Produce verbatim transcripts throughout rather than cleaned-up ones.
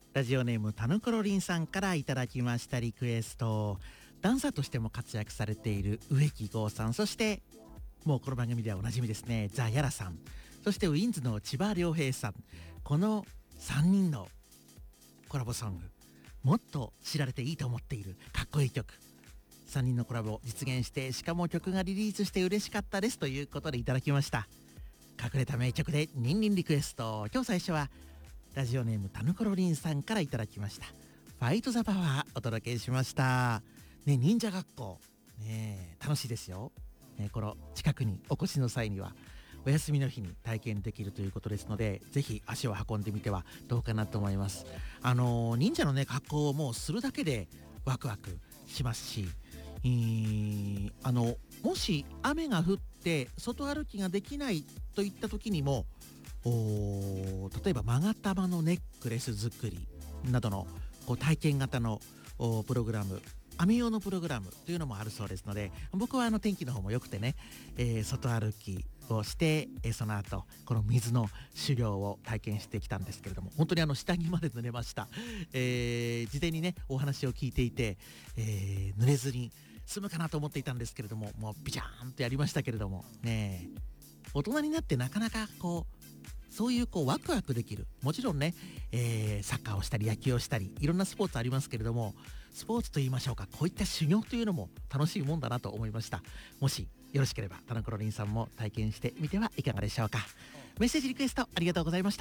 ラジオネームタヌコロリンさんからいただきましたリクエスト、ダンサーとしても活躍されている植木剛さん、そしてもうこの番組ではおなじみですね、ザ・ヤラさん、そしてウィンズの千葉良平さん、このさんにんのコラボソング、もっと知られていいと思っているかっこいい曲、さんにんのコラボ実現して、しかも曲がリリースして嬉しかったですということでいただきました。隠れた名曲でニンニンリクエスト、今日最初はラジオネームタヌコロリンさんからいただきましたファイトザパワーお届けしましたね。忍者学校ね、楽しいですよ、ね、この近くにお越しの際にはお休みの日に体験できるということですので、ぜひ足を運んでみてはどうかなと思います。あの忍者のね格好をもうするだけでワクワクしますし、えー、あのもし雨が降って外歩きができないといった時にも、お例えば勾玉のネックレス作りなどのこう体験型のプログラム、雨用のプログラムというのもあるそうですので、僕はあの天気の方も良くてね、えー、外歩きをして、えー、その後この水の修行を体験してきたんですけれども、本当にあの下着まで濡れました、えー、事前にねお話を聞いていて、えー、濡れずに済むかなと思っていたんですけれども、もうビチャーンとやりましたけれどもね、大人になってなかなかこうそういうこうワクワクできる、もちろんね、えー、サッカーをしたり野球をしたりいろんなスポーツありますけれども、スポーツと言いましょうか、こういった修行というのも楽しいもんだなと思いました。もしよろしければタナコロリンさんも体験してみてはいかがでしょうか。メッセージリクエストありがとうございました。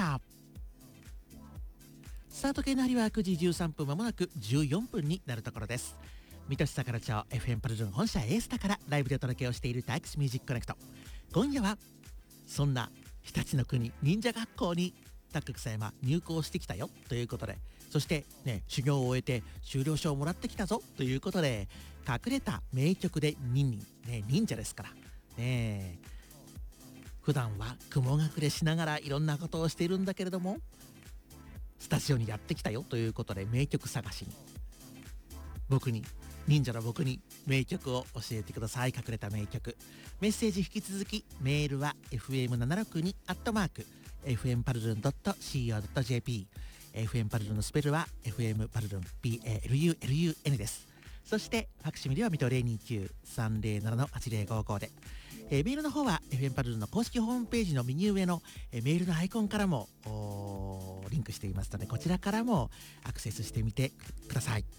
スタート系の針はくじじゅうさんぷん、まもなくじゅうよんぷんになるところです。水戸市桜町 エフエム パルルン本社エースタからライブでお届けをしているタックスミュージックコネクト、今夜はそんな日立の国忍者学校にタック草山入校してきたよということで、そしてね修行を終えて修了証をもらってきたぞということで、隠れた名曲でニンニン、ね、忍者ですからね、普段は雲隠れしながらいろんなことをしているんだけれども、スタジオにやってきたよということで、名曲探しに僕に忍者の僕に名曲を教えてください。隠れた名曲、メッセージ引き続きメールは エフエムななろくに アットマーク エフエム パルルン ドット シーオー ドット ジェーピー、 エフエム パルルンのスペルは エフエム パルルン ピーエーエルユーエルユーエヌ です。そしてファクシミリは水戸 ゼロにきゅう さんゼロなな はちゼロごご で、えー、メールの方は エフエム パルルンの公式ホームページの右上の、えー、メールのアイコンからもリンクしていますので、こちらからもアクセスしてみてください。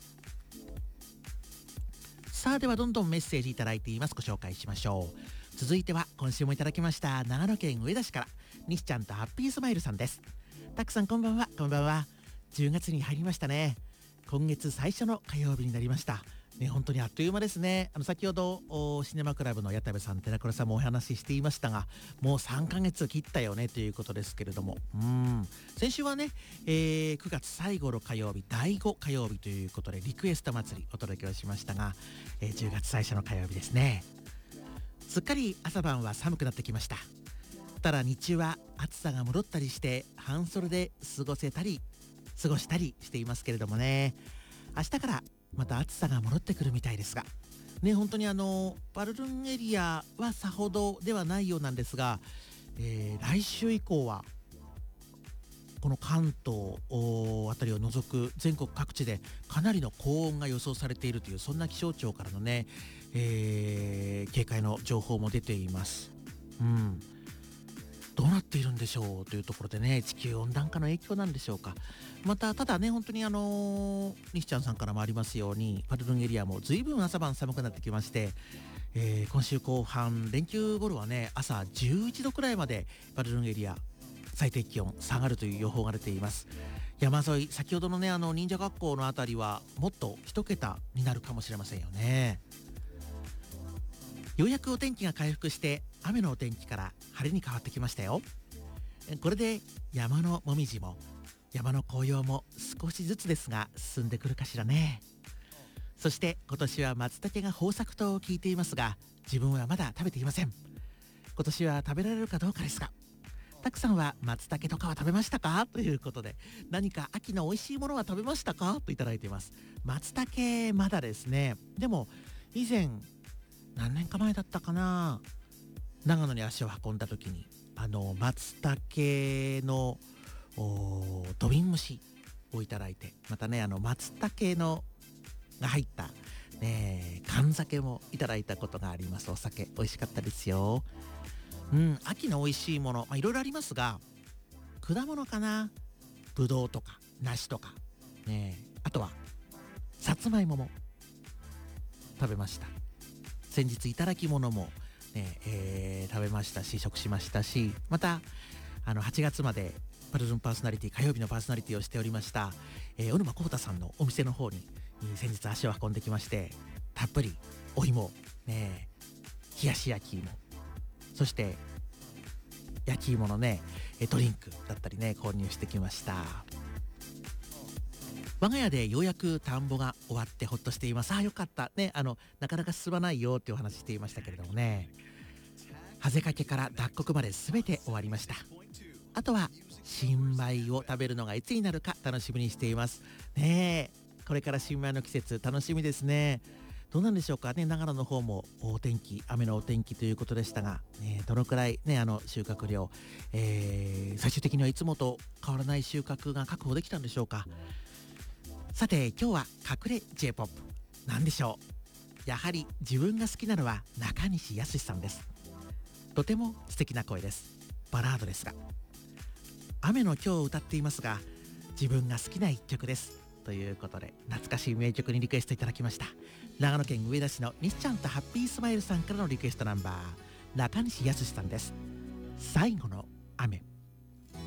さあではどんどんメッセージいただいています。ご紹介しましょう。続いては今週もいただきました長野県上田市から西ちゃんとハッピースマイルさんです。たくさんこんばんは。こんばんは。じゅうがつに入りましたね。今月最初の火曜日になりましたね。本当にあっという間ですね。あの先ほどシネマクラブの矢田部さん、寺倉さんもお話ししていましたが、もうさんかげつ切ったよねということですけれども、うーん先週はね、えー、くがつ最後の火曜日だいご火曜日ということでリクエスト祭りお届けをしましたが、えー、じゅうがつ最初の火曜日ですね。すっかり朝晩は寒くなってきました。ただ日中は暑さが戻ったりして半袖で過ごせたり過ごしたりしていますけれどもね、明日からまた暑さが戻ってくるみたいですがね、本当にあのパルルンエリアはさほどではないようなんですが、えー、来週以降はこの関東あたりを除く全国各地でかなりの高温が予想されているという、そんな気象庁からのね、えー、警戒の情報も出ています。うん、どうなっているんでしょうというところでね、地球温暖化の影響なんでしょうか。またただね、本当にあのー、西ちゃんさんからもありますようにパルルンエリアも随分朝晩寒くなってきまして、えー、今週後半連休頃はね朝じゅういちどくらいまでパルルンエリア最低気温下がるという予報が出ています。山沿い、先ほどのねあの忍者学校のあたりはもっと一桁になるかもしれませんよね。ようやくお天気が回復して雨のお天気から晴れに変わってきましたよ。これで山のもみじも山の紅葉も少しずつですが進んでくるかしらね。そして今年は松茸が豊作と聞いていますが、自分はまだ食べていません。今年は食べられるかどうかですが、たくさんは松茸とかは食べましたかということで、何か秋の美味しいものは食べましたかといただいています。松茸まだですね。でも以前何年か前だったかな、長野に足を運んだ時にあの松茸の土瓶蒸しをいただいて、またねあの松茸のが入ったね燗酒もいただいたことがあります。お酒美味しかったですよ。うん、秋の美味しいもの、まあ、いろいろありますが、果物かな。ぶどうとか梨とかね、あとはさつまいもも食べました。先日いただき物もね、えー食べましたし、食しましたし、またあのはちがつまでパルズンパーソナリティ、火曜日のパーソナリティをしておりました、えー小沼幸太さんのお店の方にえー先日足を運んできまして、たっぷりお芋ね、冷やし焼き芋、そして焼き芋のねえードリンクだったりね購入してきました。我が家でようやく田んぼが終わってほっとしています。ああよかったね、あのなかなか進まないよっていうお話していましたけれどもね、ハゼかけから脱穀まで全て終わりました。あとは新米を食べるのがいつになるか楽しみにしていますね。えこれから新米の季節楽しみですね。どうなんでしょうかね、長野の方もお天気雨のお天気ということでしたが、ね、どのくらいねあの収穫量、えー最終的にはいつもと変わらない収穫が確保できたんでしょうか。さて今日は隠れ J-ポップ なんでしょう。やはり自分が好きなのは中西康さんです。とても素敵な声です。バラードですが、雨の今日を歌っていますが、自分が好きな一曲ですということで、懐かしい名曲にリクエストいただきました。長野県上田市の西ちゃんとハッピースマイルさんからのリクエストナンバー、中西康さんです。最後の雨。